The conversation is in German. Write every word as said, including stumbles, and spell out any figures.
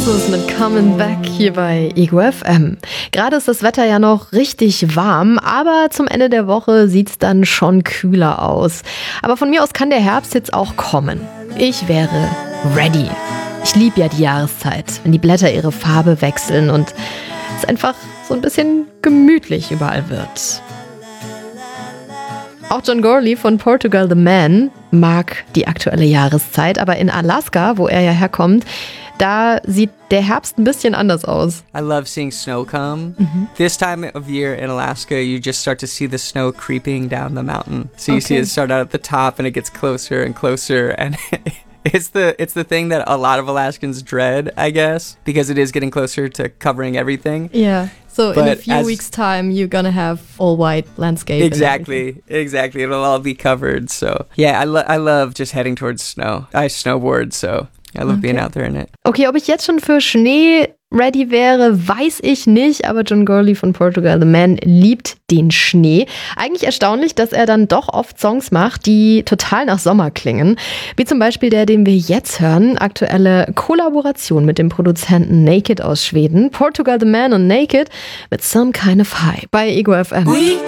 Rasmus mit Coming Back hier bei Ego F M. Gerade ist das Wetter ja noch richtig warm, aber zum Ende der Woche sieht es dann schon kühler aus. Aber von mir aus kann der Herbst jetzt auch kommen. Ich wäre ready. Ich liebe ja die Jahreszeit, wenn die Blätter ihre Farbe wechseln und es einfach so ein bisschen gemütlich überall wird. Auch John Gourley von Portugal the Man mag die aktuelle Jahreszeit, aber in Alaska, wo er ja herkommt, da sieht der Herbst ein bisschen anders aus. I love seeing snow come. Mm-hmm. This time of year in Alaska, you just start to see the snow creeping down the mountain. So you okay. see it start out at the top and it gets closer and closer, and it's the it's the thing that a lot of Alaskans dread, I guess, because it is getting closer to covering everything. Yeah. So but in a few as, weeks' time, you're gonna have all white landscape. Exactly, exactly. It'll all be covered. So yeah, I, lo- I love just heading towards snow. I snowboard, so I love okay. being out there in it. Okay, ob ich jetzt schon für Schnee ready wäre, weiß ich nicht, aber John Gourley von Portugal the Man liebt den Schnee. Eigentlich erstaunlich, dass er dann doch oft Songs macht, die total nach Sommer klingen. Wie zum Beispiel der, den wir jetzt hören, aktuelle Kollaboration mit dem Produzenten Naked aus Schweden. Portugal the Man und Naked mit Some Kind of High bei Ego F M.